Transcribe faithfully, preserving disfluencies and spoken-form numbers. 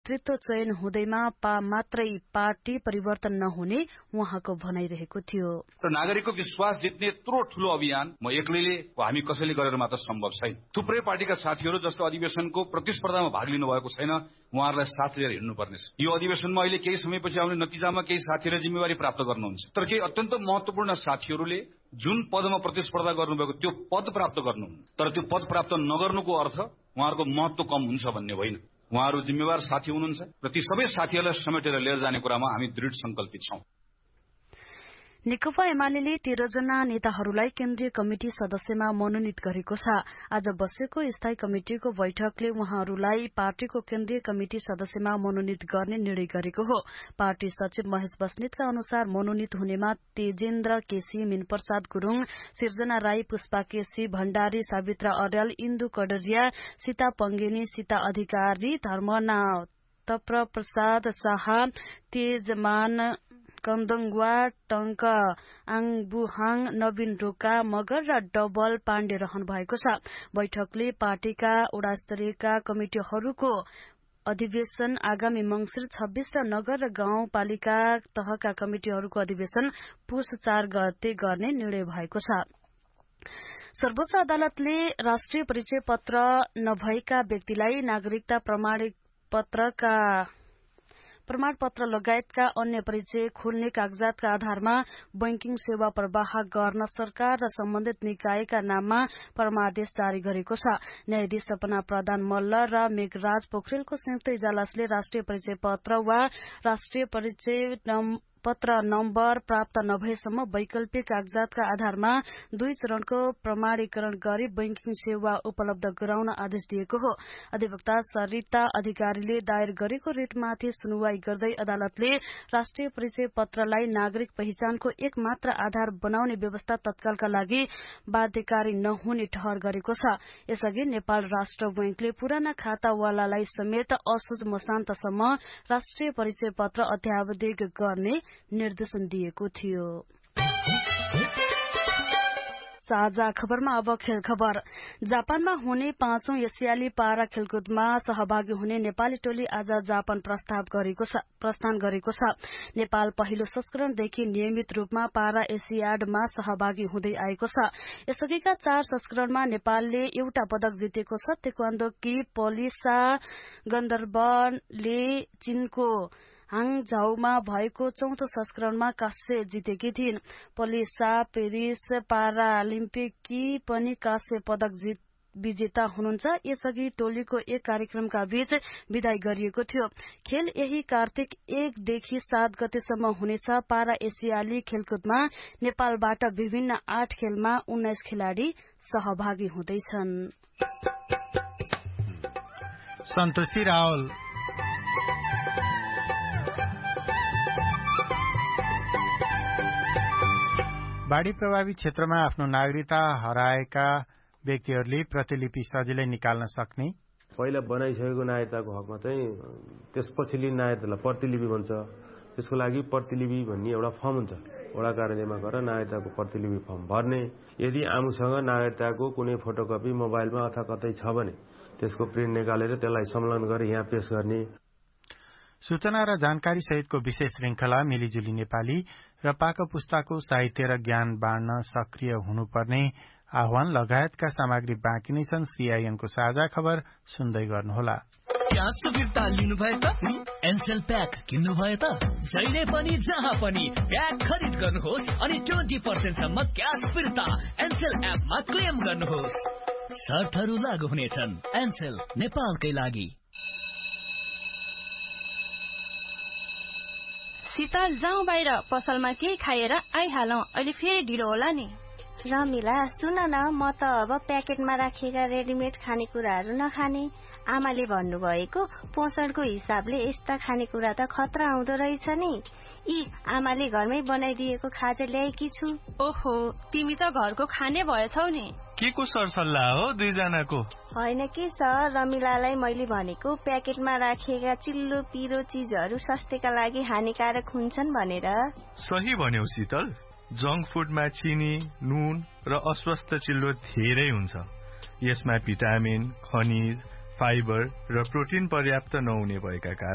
नेतृत्व चयन हुँदैमा पा मात्रै पार्टी परिवर्तन नहुने उहाँको भनाइरहेको थियो। र नागरिकको विश्वास जित्ने यत्रो ठूलो अभियान म एक्लैले हामी कसैले गरेर मात्र सम्भव छैन। थुप्रै पार्टीका साथीहरू जस्तो अधिवेशनको प्रतिस्पर्धामा भाग लिनु भएको छैन, उहाँहरूलाई साथ लिएर हिँड्नुपर्नेछ। यो अधिवेशनमा अहिले केही समयपछि आउने नतिजामा केही साथीहरूले जिम्मेवारी प्राप्त गर्नुहुन्छ, तर केही अत्यन्त महत्वपूर्ण साथीहरूले जुन पदमा प्रतिस्पर्धा गर्नुभएको त्यो पद प्राप्त गर्नु, तर त्यो पद प्राप्त नगर्नुको अर्थ उहाँहरूको महत्व कम हुन्छ भन्ने होइन। उहाँहरू जिम्मेवार साथी हुनुहुन्छ र ती सबै साथीहरूलाई समेटेर लिएर जाने कुरामा हामी दृढ संकल्पित छौं। नेकपा एमाले तेह्र जना नेताहरूलाई केन्द्रीय कमिटी सदस्यमा मनोनित गरेको छ। आज बसेको स्थायी कमिटिको बैठकले उहाँहरूलाई पार्टीको केन्द्रीय कमिटी सदस्यमा मनोनित गर्ने निर्णय गरेको हो। पार्टी सचिव महेश बस्नेतका अनुसार मनोनित हुनेमा तेजेन्द्र केसी, मीनप्रसाद गुरूङ, सिर्जना राई, पुष्पा केसी, भण्डारी, सावित्रा अर्याल, इन्दु कड़रिया, सीता पंगेनी, सीता अधिकारी, धर्मनाथ प्रसाद शाह, तेजमान कन्दङवा, टंक आङबुहाङ, नवीन रोका मगर र डबल पाण्डे रहनु भएको छ। बैठकले पार्टीका वडा स्तरीयका कमिटिहरूको अधिवेशन आगामी मंसिर छब्बीस र नगर र गाउँपालिका तहका कमिटिहरूको अधिवेशन पुष चार गते गर्ने निर्णय भएको छ। सर्वोच्च अदालतले राष्ट्रिय परिचय पत्र नभएका व्यक्तिलाई नागरिकता प्रमाणित पत्रका प्रमाणपत्र लगायतका अन्य परिचय खोल्ने कागजातका आधारमा बैंकिङ सेवा प्रवाह गर्न सरकार र सम्बन्धित निकायका नाममा परमादेश जारी गरेको छ। न्यायाधीश सपना प्रधान मल्ल र मेघराज पोखरेलको संयुक्त इजलासले राष्ट्रिय परिचय पत्र वा राष्ट्रिय परिचय पत्र नम्बर प्राप्त नभएसम्म वैकल्पिक कागजातका आधारमा दुई चरणको प्रमाणीकरण गरी बैंकिङ सेवा उपलब्ध गराउन आदेश दिएको हो। अधिवक्ता सरिता अधिकारीले दायर गरेको रिटमाथि सुनवाई गर्दै अदालतले राष्ट्रिय परिचय पत्रलाई नागरिक पहिचानको एक मात्र आधार बनाउने व्यवस्था तत्कालका लागि बाध्यकारी नहुने ठहर गरेको छ। यसअघि नेपाल राष्ट्र बैंकले पुराना खातावालालाई समेत असोज मसान्तसम्म राष्ट्रिय परिचय पत्र अध्यावधिक गर्ने निर्देशन दिएको थियो। साझा खबरमा अब खेल खबर। जापानमा हुने पाँचौं एसियाली पारा खेलकुदमा सहभागी हुने नेपाली टोली आज जापान प्रस्ताव गरेको छ प्रस्थान गरेको छ। नेपाल पहिलो संस्करणदेखि नियमित रूपमा पारा एसियाडमा सहभागी हुँदै आएको छ। यसअघिका चार संस्करणमा नेपालले एउटा पदक जितेको छ। तेक्वान्दोकी पोलिसा गन्धर्वले चीनको हाङझाउमा भएको चौथो संस्करणमा कांस्य जितेकी थिइन्। पोलिसा पेरिस पारालिम्पिककी पनि कांस्य पदक जित विजेता हुनुहुन्छ। यसअघि टोलीको एक कार्यक्रमका बीच विदाई गरिएको थियो। खेल यही कार्तिक एकदेखि सात गतेसम्म हुनेछ। पारा एसियाली खेलकुदमा नेपालबाट विभिन्न आठ खेलमा उन्नाइस खेलाड़ी सहभागी हुँदैछन्। सन्तोषी रावल बाढ़ी प्रभावित क्षेत्रमा आफ्नो नागरिकता हराएका व्यक्तिहरूले प्रतिलिपि सजिलै निकाल्न सक्ने, पहिला बनाइसकेको नागरिकताको हकमा चाहिँ त्यसपछि लिने नागरिकतालाई प्रतिलिपि भन्छ। त्यसको लागि प्रतिलिपि भन्ने एउटा फर्म हुन्छ। वडा कार्यालयमा गएर नागरिकताको प्रतिलिपि फर्म भर्ने। यदि आफूसँग नागरिकताको कुनै फोटोकपी मोबाइलमा अथवा कतै छ भने त्यसको प्रिन्ट निकालेर त्यसलाई संलग्न गरेर यहाँ पेश गर्ने। सूचना र जानकारी सहितको विशेष श्रृंखला मिलिजुली नेपाली र पाक पुस्ताको साहित्य र ज्ञान बाँड्न सक्रिय हुनुपर्ने आह्वान लगायतका सामग्री बाँकी नै छन्। सीआईएनको साझा खबर सुन्दै गर्नुहोला। क्यास फिर्ता लिनु भयो त एनसेल प्याक किन्नु भयो त जहिले पनि जहाँ पनि प्याक खरिद गर्नुहोस् अनि ट्वेन्टी पर्सेन्ट सम्म क्यास फिर्ता एनसेल एपमा क्लेम गर्नुहोस्। शर्तहरू लागू हुनेछन्। एनसेल नेपालकै लागि। शीतल जाउँ बाहिर, पसलमा केही खाएर आइहालौं। अहिले फेरि ढिलो होला नि। रमिला सुन न, म त अब प्याकेटमा राखेका रेडिमेड खानेकुराहरू नखाने। आमाले भन्नुभएको पोषणको हिसाबले यस्ता खानेकुरा त खतरा आउँदो रहेछ नि। यी आमाले घरमै बनाइदिएको खाजा ल्याएकी छु। ओहो, तिमी त घरको खाने भएछौ नि। के को सरसल्लाह हो दुईजनाको? होइन के सर, रमिलालाई मैले भनेको प्याकेटमा राखेका चिल्लो पिरो चिजहरू स्वास्थ्यका लागि हानिकारक हुन्छन् भनेर। सही भन्यौ शीतल। जंक फुडमा चिनी, नुन र अस्वस्थ चिल्लो धेरै हुन्छ। यसमा भिटामिन, खनिज, फाइबर र प्रोटिन पर्याप्त नहुने भएका कारण